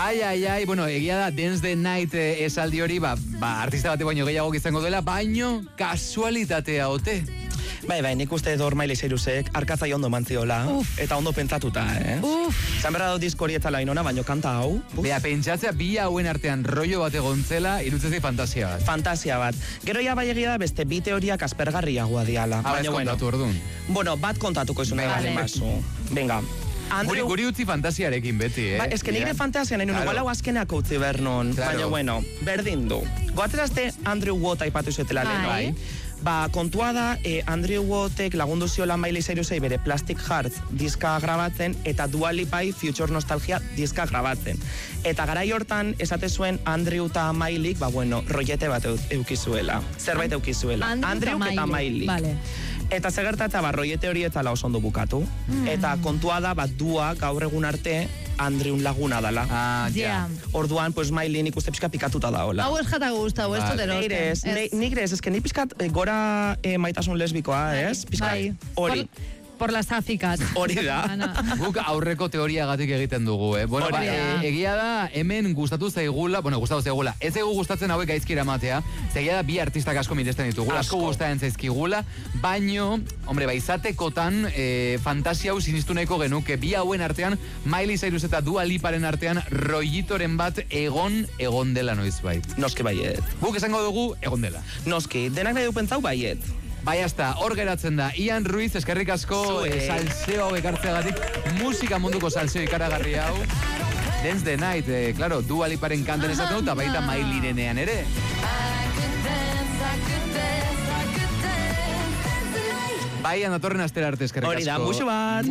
Ai, bueno, egia da, Dance the Night esaldi hori, artista bate baino gehiago izango dela, baino kasualitatea ote. Bai, nik uste dut Miley Cyrusek arkatzai ondo mantziola, eta ondo pentsatuta, Zan berra dut diskori eta lainona, baino kanta hau. Bea, pentsatzea bi hauen artean rollo bat egontzela, irutzezi fantasia bat. Fantasia bat. Gero ja bai egia da beste bi teoriak aspergarriagoa diala. Baina, kontatu orduan. Bueno, bat kontatuko izun nahi basu. Venga. Guri utzi fantasiarekin beti, Ez que nire fantasia nahi nuen, igual hau azkeneako utzi bernon. Baina, bueno, berdin du. Goatzera Andrew Watt aipatu zetela lehen, kontua da, Andrew Wattek lagundu ziola Miley Cyrusei bere Plastic Hearts diska grabatzen eta Dua Lipai Future Nostalgia diska grabatzen. Eta garai hortan esate zuen Andrew eta Miley, rollete bat eukizuela. Zerbait eukizuela. Andrew eta Miley. Vale. Eta zegerta eta rollete hori eta oso ondo bukatu. Eta kontua da, Dua gaur egun arte Andreun laguna dala. Orduan, pues Miley nik uste pixka pikatuta da, hola. Hau ez jata guztau, ez dut erosten. Nigre ez que ni pixkat gora maitasun lesbikoa, ez? Pixkat hori. Por las áficas. Hori da. Guk aurreko teoriagatik egiten dugu, Bueno, egia da, hemen gustatu zaigula, ez egu gustatzen hauek gaizkira matea, egia da bi artistak asko miresten ditugu, asko gustatzen zaizkigula, baino, izatekotan fantasia hau sinistu nahiko genuke, bi hauen artean, Miley Cyrus eta Dua Liparen artean, rollitoren bat egon dela noizbait. Noski baiet. Guk esango dugu, egon dela. Noski, denak nahi du pentsau baiet. Bai, hasta, hor geratzen da. Ian Ruiz, eskerrik asko salseo hau ekartzeagatik, musika munduko salseo ikaragarri hau. Dance the Night, claro, Dua Liparen kanten esaten dut, eta baita Mileyrenean ere. Bai, datorren astera arte eskerrik asko. Hori da, musu bat.